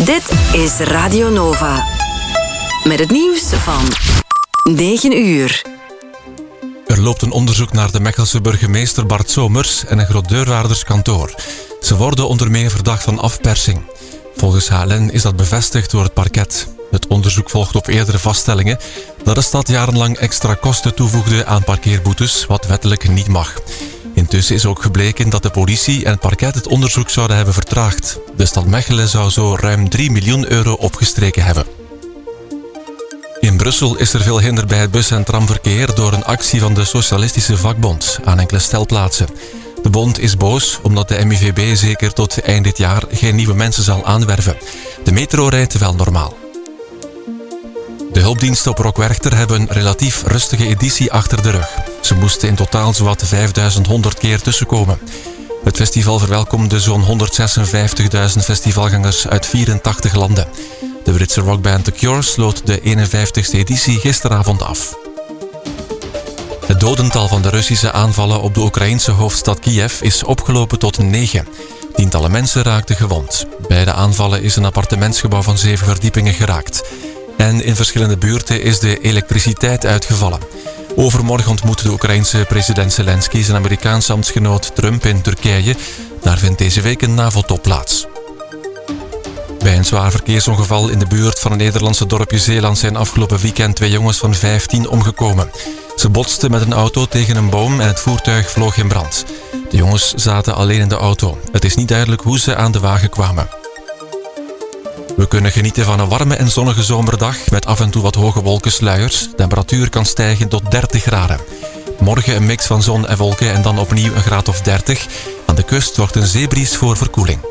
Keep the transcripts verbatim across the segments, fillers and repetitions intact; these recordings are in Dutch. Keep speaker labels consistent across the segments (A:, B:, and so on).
A: Dit is Radio Nova. Met het nieuws van negen uur.
B: Er loopt een onderzoek naar de Mechelse burgemeester Bart Somers en een groot deurwaarderskantoor. Ze worden onder meer verdacht van afpersing. Volgens H L N is dat bevestigd door het parket. Het onderzoek volgt op eerdere vaststellingen dat de stad jarenlang extra kosten toevoegde aan parkeerboetes, wat wettelijk niet mag. Intussen is ook gebleken dat de politie en het parket het onderzoek zouden hebben vertraagd. De stad Mechelen zou zo ruim drie miljoen euro opgestreken hebben. In Brussel is er veel hinder bij het bus- en tramverkeer door een actie van de Socialistische Vakbond aan enkele stelplaatsen. De bond is boos omdat de M I V B zeker tot eind dit jaar geen nieuwe mensen zal aanwerven. De metro rijdt wel normaal. De hulpdiensten op Rockwerchter hebben een relatief rustige editie achter de rug. Ze moesten in totaal zowat vijfduizend honderd keer tussenkomen. Het festival verwelkomde zo'n honderdzesenvijftigduizend festivalgangers uit vierentachtig landen. De Britse rockband The Cure sloot de eenenvijftigste editie gisteravond af. Het dodental van de Russische aanvallen op de Oekraïense hoofdstad Kiev is opgelopen tot negen. Tientallen mensen raakten gewond. Bij de aanvallen is een appartementsgebouw van zeven verdiepingen geraakt. En in verschillende buurten is de elektriciteit uitgevallen. Overmorgen ontmoet de Oekraïense president Zelensky zijn Amerikaanse ambtsgenoot Trump in Turkije. Daar vindt deze week een NAVO-top plaats. Bij een zwaar verkeersongeval in de buurt van een Nederlandse dorpje Zeeland zijn afgelopen weekend twee jongens van vijftien omgekomen. Ze botsten met een auto tegen een boom en het voertuig vloog in brand. De jongens zaten alleen in de auto. Het is niet duidelijk hoe ze aan de wagen kwamen. We kunnen genieten van een warme en zonnige zomerdag met af en toe wat hoge wolkensluiers. De temperatuur kan stijgen tot dertig graden. Morgen een mix van zon en wolken en dan opnieuw een graad of dertig. Aan de kust zorgt een zeebries voor verkoeling.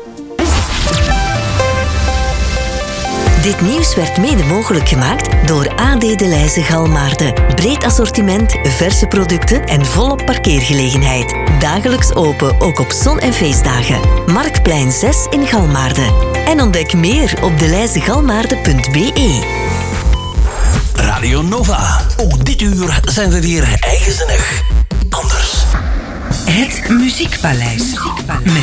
A: Dit nieuws werd mede mogelijk gemaakt door A D De Leize Galmaarden. Breed assortiment, verse producten en volop parkeergelegenheid. Dagelijks open, ook op zon- en feestdagen. Marktplein zes in Galmaarden. En ontdek meer op deleizegalmaarden punt b e.
C: Radio Nova. Ook dit uur zijn we weer eigenzinnig anders.
D: Het Muziekpaleis. Met